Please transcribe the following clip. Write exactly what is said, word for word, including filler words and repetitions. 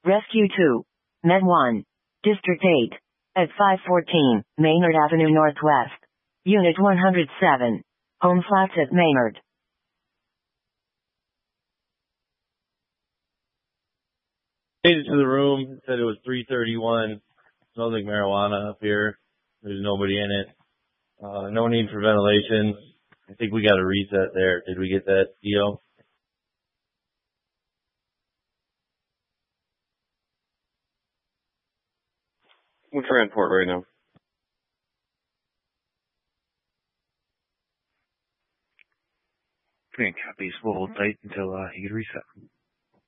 Rescue two. Med one. District eight. At five fourteen, Maynard Avenue Northwest. Unit one hundred seven. Home flats at Maynard. Made it to the room, said it was three thirty-one. Smells like marijuana up here. There's nobody in it. Uh, no need for ventilation. I think we got a reset there. Did we get that deal? We're transport right now. Green copies. We'll hold tight until uh, you get a reset.